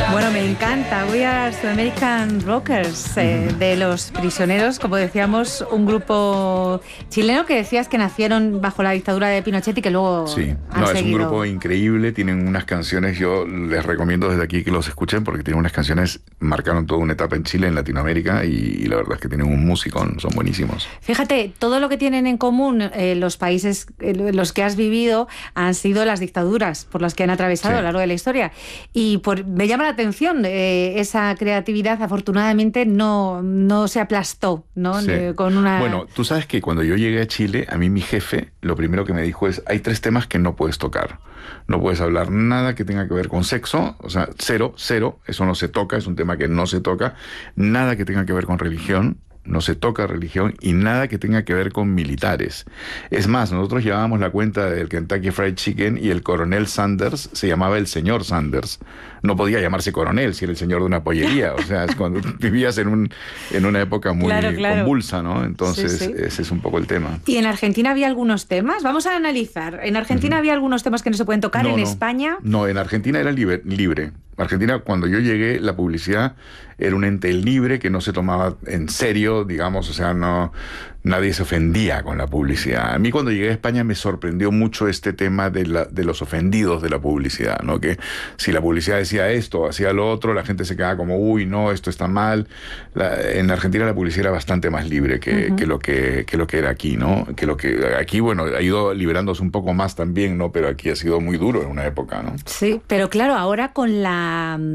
Bueno, me encanta. We are the American Rockers, de Los Prisioneros, como decíamos, un grupo chileno que decías que nacieron bajo la dictadura de Pinochet y que luego han seguido. Es un grupo increíble, tienen unas canciones, yo les recomiendo desde aquí que los escuchen porque tienen unas canciones, marcaron toda una etapa en Chile, en Latinoamérica, y la verdad es que tienen un musicón, son buenísimos. Fíjate, todo lo que tienen en común los países en los que has vivido han sido las dictaduras por las que han atravesado a lo largo de la historia. Y me llama la atención, esa creatividad afortunadamente no se aplastó, ¿no? Sí. Con una... Bueno, tú sabes que cuando yo llegué a Chile, a mí mi jefe, lo primero que me dijo es, hay 3 temas que no puedes tocar. No puedes hablar nada que tenga que ver con sexo, o sea, cero, eso no se toca, es un tema que no se toca. Nada que tenga que ver con religión, no se toca religión, y nada que tenga que ver con militares. Es más, nosotros llevábamos la cuenta del Kentucky Fried Chicken y el coronel Sanders se llamaba el señor Sanders. No podía llamarse coronel si era el señor de una pollería. O sea, es cuando vivías en una época muy convulsa, ¿no? Entonces, sí. Ese es un poco el tema. ¿Y en Argentina había algunos temas? Vamos a analizar. ¿En Argentina había algunos temas que no se pueden tocar? ¿En España? No, en Argentina era libre. Argentina, cuando yo llegué, la publicidad era un ente libre que no se tomaba en serio, digamos, o sea, nadie se ofendía con la publicidad. A mí cuando llegué a España me sorprendió mucho este tema de los ofendidos de la publicidad, ¿no? Que si la publicidad decía esto o hacía lo otro, la gente se quedaba como, uy, no, esto está mal. En Argentina la publicidad era bastante más libre que lo que era aquí, ¿no? Que lo que aquí, bueno, ha ido liberándose un poco más también, ¿no? Pero aquí ha sido muy duro en una época, ¿no? Sí, pero claro, ahora con la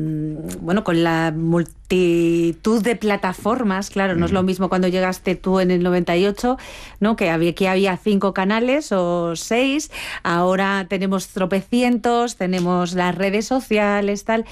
multitud de plataformas, claro, no es lo mismo cuando llegaste tú en el 98, ¿no? Que había 5 canales o 6, ahora tenemos tropecientos, tenemos las redes sociales, tal.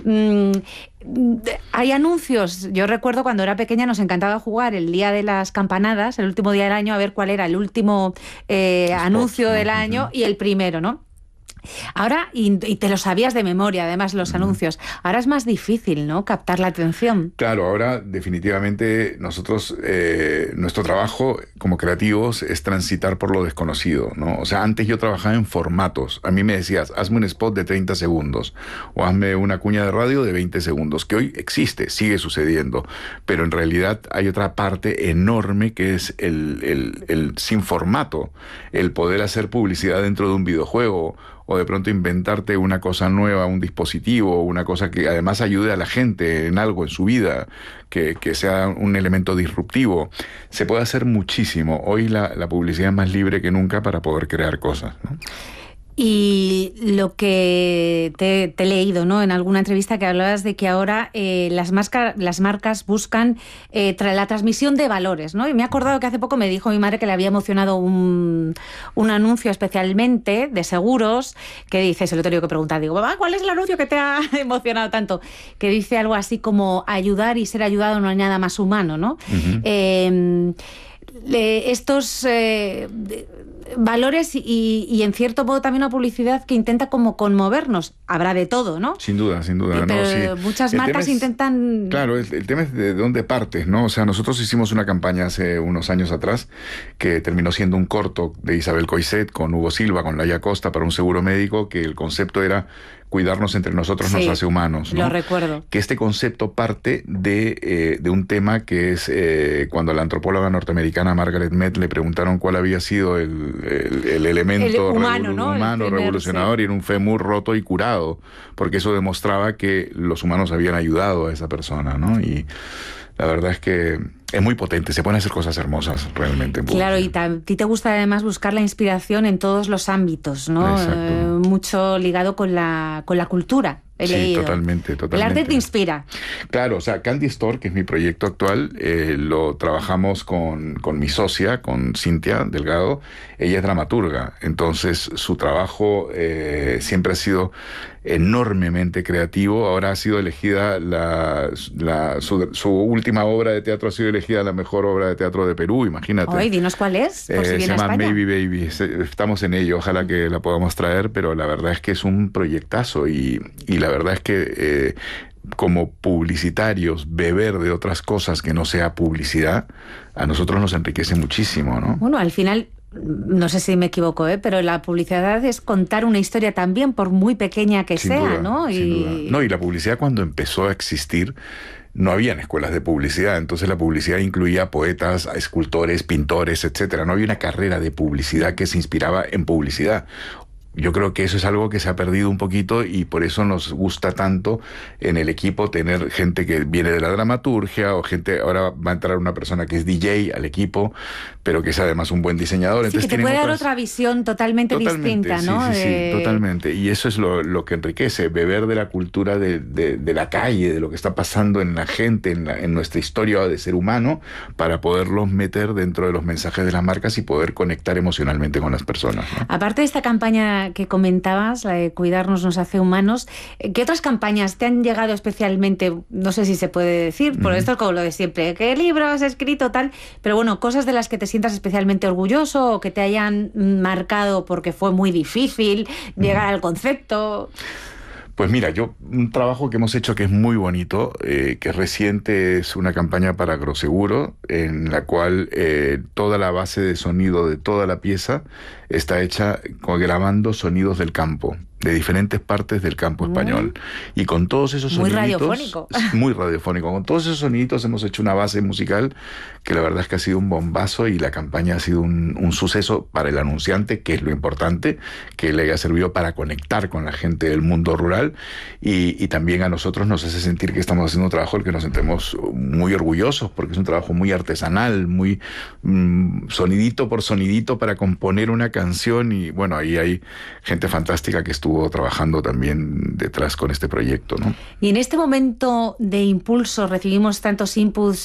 Hay anuncios. Yo recuerdo cuando era pequeña nos encantaba jugar el día de las campanadas, el último día del año, a ver cuál era el último anuncio del año y el primero, ¿no? Ahora, y te lo sabías de memoria, además, los anuncios. Ahora es más difícil, ¿no?, captar la atención. Claro, ahora definitivamente nosotros, nuestro trabajo como creativos es transitar por lo desconocido, ¿no? O sea, antes yo trabajaba en formatos. A mí me decías, hazme un spot de 30 segundos o hazme una cuña de radio de 20 segundos, que hoy existe, sigue sucediendo. Pero en realidad hay otra parte enorme que es el sin formato, el poder hacer publicidad dentro de un videojuego, o de pronto inventarte una cosa nueva, un dispositivo, una cosa que además ayude a la gente en algo en su vida, que sea un elemento disruptivo. Se puede hacer muchísimo. Hoy la publicidad es más libre que nunca para poder crear cosas, ¿no? Y lo que te he leído, ¿no?, en alguna entrevista, que hablabas de que ahora las marcas buscan la transmisión de valores, ¿no? Y me he acordado que hace poco me dijo mi madre que le había emocionado un anuncio especialmente de seguros, que dice, se lo tengo que preguntar, digo, mamá, ¿cuál es el anuncio que te ha emocionado tanto? Que dice algo así como, ayudar y ser ayudado no hay nada más humano, ¿no? Estos valores y en cierto modo también una publicidad que intenta como conmovernos. Habrá de todo, ¿no? Sin duda. Pero muchas marcas intentan... Claro, el tema es de dónde partes, ¿no? O sea, nosotros hicimos una campaña hace unos años atrás que terminó siendo un corto de Isabel Coixet con Hugo Silva, con Laia Costa, para un seguro médico, que el concepto era cuidarnos entre nosotros nos hace humanos, ¿no? Lo recuerdo. Que este concepto parte de un tema que es cuando a la antropóloga norteamericana Margaret Mead le preguntaron cuál había sido el elemento humano revolucionador, y era un fémur roto y curado, porque eso demostraba que los humanos habían ayudado a esa persona, ¿no? Y la verdad es que es muy potente, se pueden hacer cosas hermosas realmente. Claro, y a ti te gusta además buscar la inspiración en todos los ámbitos, ¿no? Mucho ligado con la cultura. He leído. Totalmente. El arte te inspira. Claro, o sea, Candy Store, que es mi proyecto actual, lo trabajamos con mi socia, con Cintia Delgado. Ella es dramaturga, entonces su trabajo siempre ha sido enormemente creativo. Ahora ha sido elegida su última obra de teatro ha sido elegida la mejor obra de teatro de Perú, imagínate. Oye, dinos cuál es, por si viene se llama a España. Maybe Baby. Estamos en ello, ojalá que la podamos traer, pero la verdad es que es un proyectazo y la verdad es que como publicitarios, beber de otras cosas que no sea publicidad, a nosotros nos enriquece muchísimo, ¿no? Bueno, al final no sé si me equivoco, pero la publicidad es contar una historia también, por muy pequeña que sea, duda, ¿no? Sin duda. No, y la publicidad cuando empezó a existir, no habían escuelas de publicidad, entonces la publicidad incluía poetas, escultores, pintores, etcétera. No había una carrera de publicidad que se inspiraba en publicidad. Yo creo que eso es algo que se ha perdido un poquito y por eso nos gusta tanto en el equipo tener gente que viene de la dramaturgia o gente, ahora va a entrar una persona que es DJ al equipo, pero que es además un buen diseñador. Sí, entonces que te puede dar otra visión totalmente distinta, ¿no? Sí, totalmente. Y eso es lo que enriquece, beber de la cultura de la calle, de lo que está pasando en la gente, en nuestra historia de ser humano, para poderlos meter dentro de los mensajes de las marcas y poder conectar emocionalmente con las personas, ¿no? Aparte de esta campaña que comentabas, la de Cuidarnos nos hace humanos, ¿qué otras campañas te han llegado especialmente? No sé si se puede decir, por esto es como lo de siempre, ¿qué libro has escrito tal? Pero bueno, cosas de las que te sientas especialmente orgulloso o que te hayan marcado porque fue muy difícil llegar al concepto. Pues mira, un trabajo que hemos hecho que es muy bonito, que es reciente, es una campaña para Agroseguro, en la cual toda la base de sonido de toda la pieza está hecha grabando sonidos del campo, de diferentes partes del campo español. Y con todos esos soniditos... Muy radiofónico. Muy radiofónico. Con todos esos soniditos hemos hecho una base musical que la verdad es que ha sido un bombazo y la campaña ha sido un suceso para el anunciante, que es lo importante, que le haya servido para conectar con la gente del mundo rural y también a nosotros nos hace sentir que estamos haciendo un trabajo del que nos sentimos muy orgullosos, porque es un trabajo muy artesanal, muy sonidito por sonidito para componer una canción y bueno, ahí hay gente fantástica que estuvo trabajando también detrás con este proyecto, ¿no? Y en este momento de impulso recibimos tantos inputs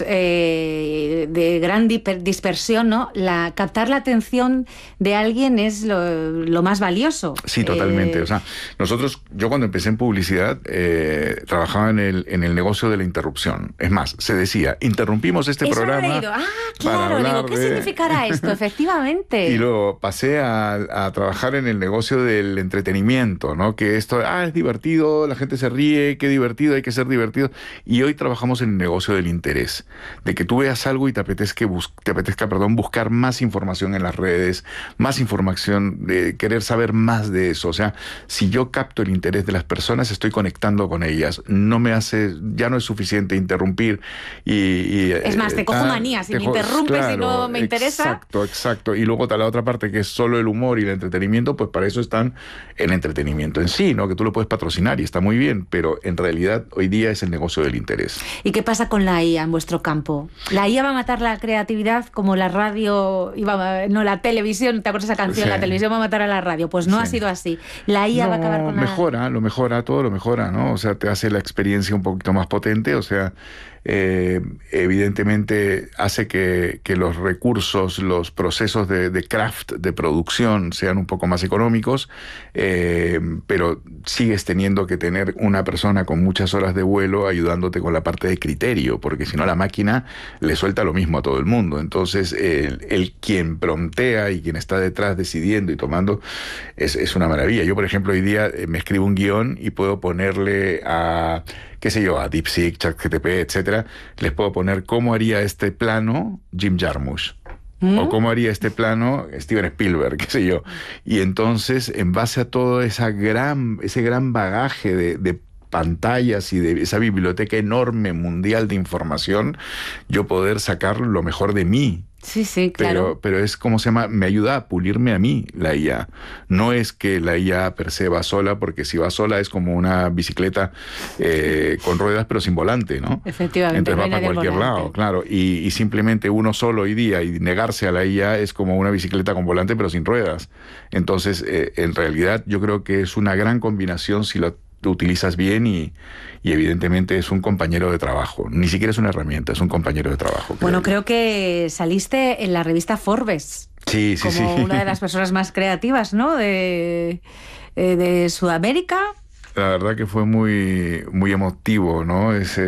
de gran dispersión, ¿no? Captar la atención de alguien es lo más valioso. Sí, totalmente. O sea, yo cuando empecé en publicidad trabajaba en el negocio de la interrupción. Es más, se decía, interrumpimos este programa. Lo he leído. Claro, digo, ¿qué significará esto? Efectivamente. Y luego pasé a trabajar en el negocio del entretenimiento, ¿no? Que esto, es divertido, la gente se ríe, qué divertido, hay que ser divertido. Y hoy trabajamos en el negocio del interés, de que tú veas algo y te apetezca buscar más información en las redes, más información, de querer saber más de eso. O sea, si yo capto el interés de las personas, estoy conectando con ellas. Ya no es suficiente interrumpir y es más, te cojo manía, si me interrumpes, claro, y no me interesa. Exacto. Y luego está la otra parte que es solo el humor y el entretenimiento, pues para eso están el entretenimiento en sí, ¿no? Que tú lo puedes patrocinar y está muy bien, pero en realidad hoy día es el negocio del interés. ¿Y qué pasa con la IA en vuestro campo? ¿La IA va a matar la creatividad como la radio, la televisión? ¿Te acuerdas esa canción? Sí. La televisión va a matar a la radio. Pues no ha sido así. La IA va a acabar con todo lo mejora, ¿no? O sea, te hace la experiencia un poquito más potente, o sea, evidentemente hace que los recursos, los procesos de craft, de producción sean un poco más económicos, pero sigues teniendo que tener una persona con muchas horas de vuelo ayudándote con la parte de criterio, porque si no la máquina le suelta lo mismo a todo el mundo. Entonces el quien promptea y quien está detrás decidiendo y tomando es una maravilla. Yo, por ejemplo, hoy día me escribo un guión y puedo ponerle a DeepSeek, ChatGPT, etcétera, les puedo poner cómo haría este plano Jim Jarmusch. O cómo haría este plano Steven Spielberg, qué sé yo. Y entonces, en base a todo ese gran bagaje de pantallas y de esa biblioteca enorme mundial de información, yo poder sacar lo mejor de mí. Sí, claro. Pero es como se llama, me ayuda a pulirme a mí la IA. No es que la IA per se va sola, porque si va sola es como una bicicleta con ruedas pero sin volante, ¿no? Efectivamente. Entonces va para cualquier lado, claro. Y simplemente uno solo hoy día y negarse a la IA es como una bicicleta con volante pero sin ruedas. Entonces, en realidad yo creo que es una gran combinación si lo utilizas bien y evidentemente es un compañero de trabajo. Ni siquiera es una herramienta, es un compañero de trabajo. Bueno, creo que saliste en la revista Forbes. Sí. Como una de las personas más creativas, ¿no? De Sudamérica. La verdad que fue muy, muy emotivo, ¿no?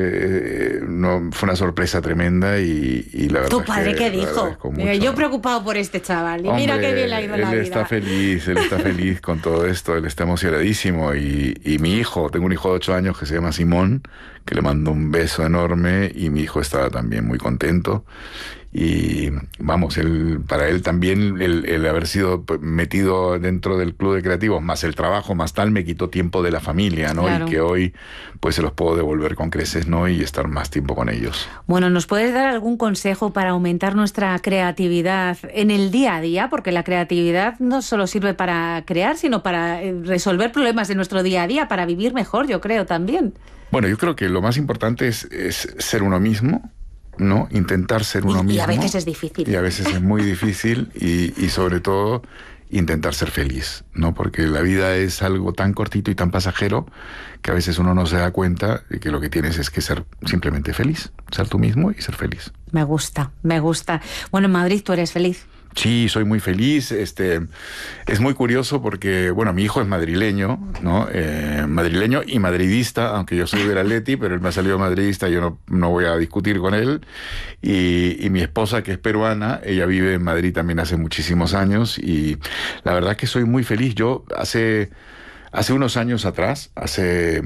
Fue una sorpresa tremenda y la verdad. ¿Tu padre qué dijo? Yo preocupado por este chaval. Y hombre, mira qué bien le ha ido la vida. Él está feliz con todo esto, él está emocionadísimo. Y mi hijo, tengo un hijo de 8 años que se llama Simón, que le mando un beso enorme, y mi hijo estaba también muy contento. Y vamos, para él también el haber sido metido dentro del club de creativos, más el trabajo, más tal, me quitó tiempo de la familia, ¿no? Claro. Y que hoy pues se los puedo devolver con creces, ¿no? Y estar más tiempo con ellos. Bueno, ¿nos puedes dar algún consejo para aumentar nuestra creatividad en el día a día? Porque la creatividad no solo sirve para crear, sino para resolver problemas de nuestro día a día, para vivir mejor, yo creo, también. Bueno, yo creo que lo más importante es ser uno mismo, ¿no? Intentar ser uno mismo. Y a veces es difícil. Y a veces es muy difícil y sobre todo intentar ser feliz, ¿no? Porque la vida es algo tan cortito y tan pasajero que a veces uno no se da cuenta de que lo que tienes es que ser simplemente feliz, ser tú mismo y ser feliz. Me gusta, me gusta. Bueno, en Madrid tú eres feliz. Sí, soy muy feliz. Es muy curioso porque, bueno, mi hijo es madrileño, ¿no? Madrileño y madridista, aunque yo soy del Atleti, pero él me ha salido madridista, yo no voy a discutir con él. Y mi esposa, que es peruana, ella vive en Madrid también hace muchísimos años y la verdad que soy muy feliz. Yo hace unos años atrás, hace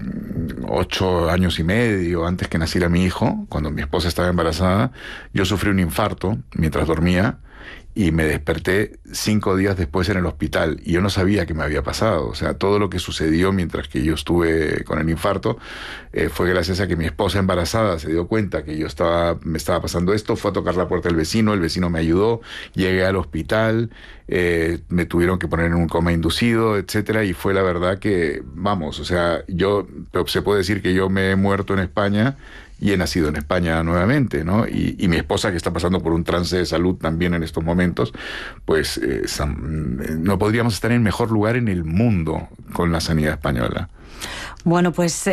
8 años y medio, antes que naciera mi hijo, cuando mi esposa estaba embarazada, yo sufrí un infarto mientras dormía y me desperté 5 días después en el hospital y yo no sabía qué me había pasado. O sea, todo lo que sucedió mientras que yo estuve con el infarto fue gracias a que mi esposa embarazada se dio cuenta que me estaba pasando esto, fue a tocar la puerta del vecino me ayudó, llegué al hospital, me tuvieron que poner en un coma inducido, etcétera, y fue la verdad que, vamos, o sea, se puede decir que yo me he muerto en España y he nacido en España nuevamente, ¿no? Y mi esposa, que está pasando por un trance de salud también en estos momentos, pues no podríamos estar en mejor lugar en el mundo con la sanidad española. Bueno, pues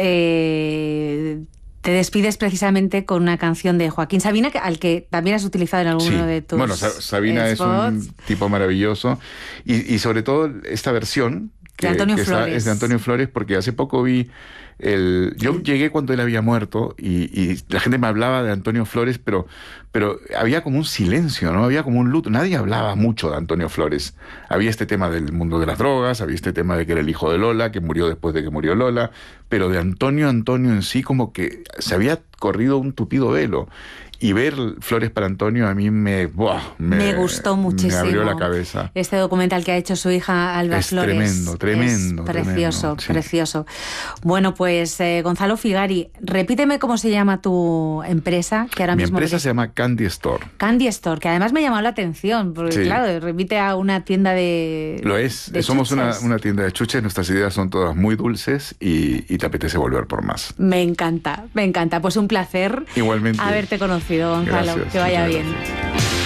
te despides precisamente con una canción de Joaquín Sabina, al que también has utilizado en alguno de tus Bueno, Sabina spots. es un tipo maravilloso y sobre todo esta versión de Antonio Flores. Es de Antonio Flores, porque hace poco vi yo llegué cuando él había muerto y la gente me hablaba de Antonio Flores, pero había como un silencio, ¿no? Había como un luto. Nadie hablaba mucho de Antonio Flores. Había este tema del mundo de las drogas, había este tema de que era el hijo de Lola, que murió después de que murió Lola, pero de Antonio en sí como que se había corrido un tupido velo. Y ver Flores para Antonio a mí me gustó muchísimo. Me abrió la cabeza. Este documental que ha hecho su hija Alba Flores. Tremendo. Es precioso, sí. precioso. Bueno, pues Gonzalo Figari, repíteme cómo se llama tu empresa, que ahora mismo... Mi empresa se llama Candy Store. Candy Store, que además me ha llamado la atención, porque sí. Claro, remite a una tienda de... Lo es. Somos una tienda de chuches, nuestras ideas son todas muy dulces y te apetece volver por más. Me encanta. Pues un placer. Igualmente. Haberte conocido, Gonzalo. Gracias, que vaya muchas bien. Gracias.